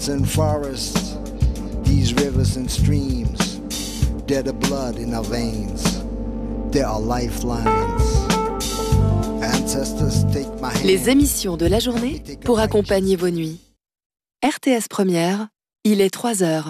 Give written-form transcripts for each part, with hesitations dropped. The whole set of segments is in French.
Woods and forests, these rivers and streams, they're the blood in our veins, they're our lifelines. Ancestors, take my hand. Les émissions de la journée pour accompagner vos nuits. RTS Première, il est 3h.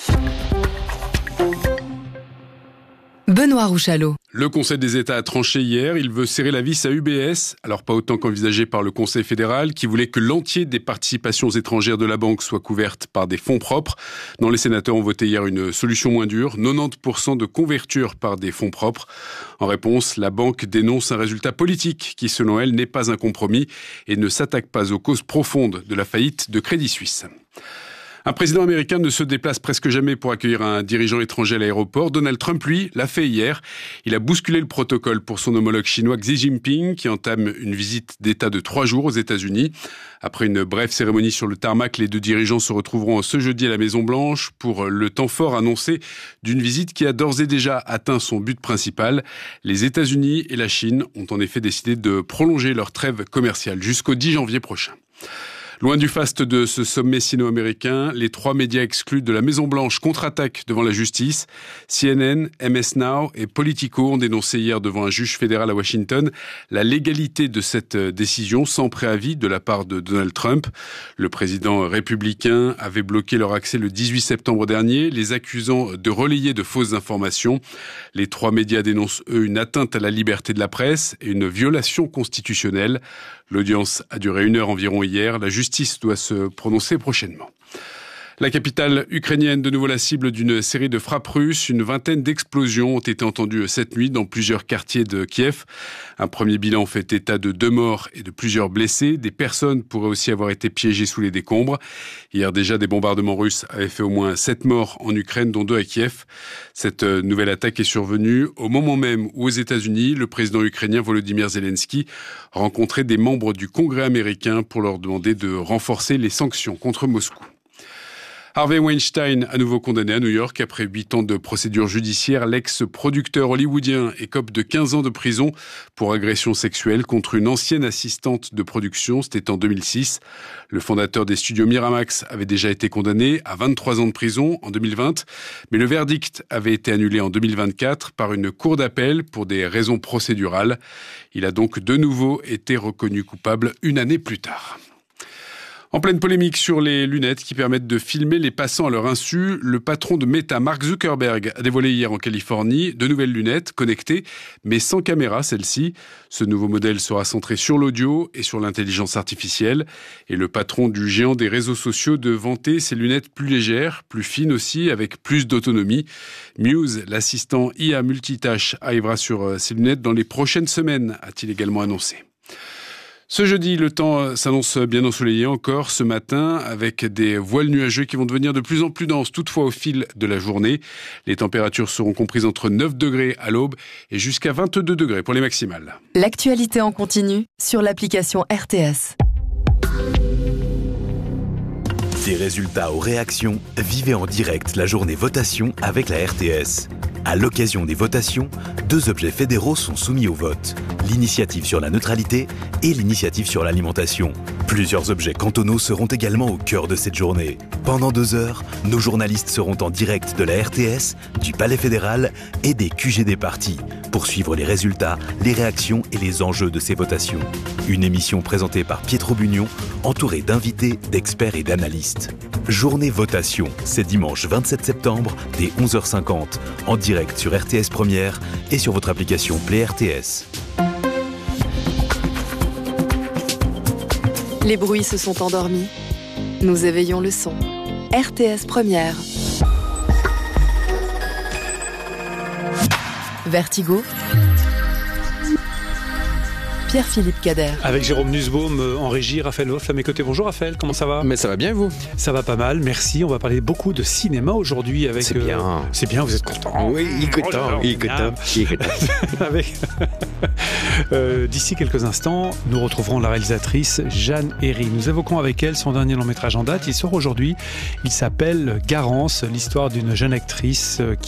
Benoît Rouchalot. Le Conseil des États a tranché hier, il veut serrer la vis à UBS, alors pas autant qu'envisagé par le Conseil fédéral, qui voulait que l'entier des participations étrangères de la banque soit couverte par des fonds propres. Non, les sénateurs ont voté hier une solution moins dure, 90% de couverture par des fonds propres. En réponse, la banque dénonce un résultat politique qui, selon elle, n'est pas un compromis et ne s'attaque pas aux causes profondes de la faillite de Crédit Suisse. Un président américain ne se déplace presque jamais pour accueillir un dirigeant étranger à l'aéroport. Donald Trump, lui, l'a fait hier. Il a bousculé le protocole pour son homologue chinois Xi Jinping, qui entame une visite d'État de 3 jours aux États-Unis. Après une brève cérémonie sur le tarmac, les deux dirigeants se retrouveront ce jeudi à la Maison-Blanche pour le temps fort annoncé d'une visite qui a d'ores et déjà atteint son but principal. Les États-Unis et la Chine ont en effet décidé de prolonger leur trêve commerciale jusqu'au 10 janvier prochain. Loin du faste de ce sommet sino-américain, les 3 médias exclus de la Maison-Blanche contre-attaquent devant la justice. CNN, MS Now et Politico ont dénoncé hier devant un juge fédéral à Washington la légalité de cette décision sans préavis de la part de Donald Trump. Le président républicain avait bloqué leur accès le 18 septembre dernier, les accusant de relayer de fausses informations. Les 3 médias dénoncent, eux, une atteinte à la liberté de la presse et une violation constitutionnelle. L'audience a duré 1 heure environ hier. La justice doit se prononcer prochainement. La capitale ukrainienne, de nouveau la cible d'une série de frappes russes. Une vingtaine d'explosions ont été entendues cette nuit dans plusieurs quartiers de Kiev. Un premier bilan fait état de 2 morts et de plusieurs blessés. Des personnes pourraient aussi avoir été piégées sous les décombres. Hier déjà, des bombardements russes avaient fait au moins 7 morts en Ukraine, dont 2 à Kiev. Cette nouvelle attaque est survenue au moment même où aux États-Unis, le président ukrainien Volodymyr Zelensky rencontrait des membres du Congrès américain pour leur demander de renforcer les sanctions contre Moscou. Harvey Weinstein, à nouveau condamné à New York après 8 ans de procédure judiciaire. L'ex-producteur hollywoodien écope de 15 ans de prison pour agression sexuelle contre une ancienne assistante de production. C'était en 2006. Le fondateur des studios Miramax avait déjà été condamné à 23 ans de prison en 2020. Mais le verdict avait été annulé en 2024 par une cour d'appel pour des raisons procédurales. Il a donc de nouveau été reconnu coupable 1 année plus tard. En pleine polémique sur les lunettes qui permettent de filmer les passants à leur insu, le patron de Meta, Mark Zuckerberg, a dévoilé hier en Californie de nouvelles lunettes connectées, mais sans caméra celle-ci. Ce nouveau modèle sera centré sur l'audio et sur l'intelligence artificielle. Et le patron du géant des réseaux sociaux de vanter ces lunettes plus légères, plus fines aussi, avec plus d'autonomie. Muse, l'assistant IA multitâche, arrivera sur ces lunettes dans les prochaines semaines, a-t-il également annoncé. Ce jeudi, le temps s'annonce bien ensoleillé encore ce matin avec des voiles nuageux qui vont devenir de plus en plus denses toutefois au fil de la journée. Les températures seront comprises entre 9 degrés à l'aube et jusqu'à 22 degrés pour les maximales. L'actualité en continu sur l'application RTS. Des résultats aux réactions, vivez en direct la journée votation avec la RTS. À l'occasion des votations, 2 objets fédéraux sont soumis au vote. L'initiative sur la neutralité et l'initiative sur l'alimentation. Plusieurs objets cantonaux seront également au cœur de cette journée. Pendant 2 heures, nos journalistes seront en direct de la RTS, du Palais fédéral et des QG des partis pour suivre les résultats, les réactions et les enjeux de ces votations. Une émission présentée par Pietro Bugnon, entourée d'invités, d'experts et d'analystes. Journée votation, c'est dimanche 27 septembre dès 11h50, en direct sur RTS Première et sur votre application Play RTS. Les bruits se sont endormis. Nous éveillons le son. RTS Première. Vertigo. Pierre-Philippe Cader. Avec Jérôme Nussbaum en régie, Raphaël Wolf à mes côtés. Bonjour Raphaël, comment ça va ? Mais ça va bien vous ? Ça va pas mal, merci. On va parler beaucoup de cinéma aujourd'hui avec... C'est bien. C'est bien, vous êtes content. Oui, content. Avec d'ici quelques instants, nous retrouverons la réalisatrice Jeanne Herry. Nous évoquons avec elle son dernier long métrage en date. Il sort aujourd'hui. Il s'appelle Garance, l'histoire d'une jeune actrice